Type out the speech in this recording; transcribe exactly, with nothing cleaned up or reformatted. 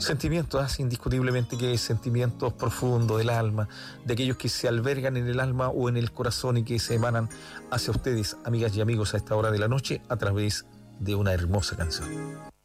Sentimientos, hace indiscutiblemente que sentimientos profundos del alma, de aquellos que se albergan en el alma o en el corazón y que se emanan hacia ustedes, amigas y amigos, a esta hora de la noche, a través de una hermosa canción.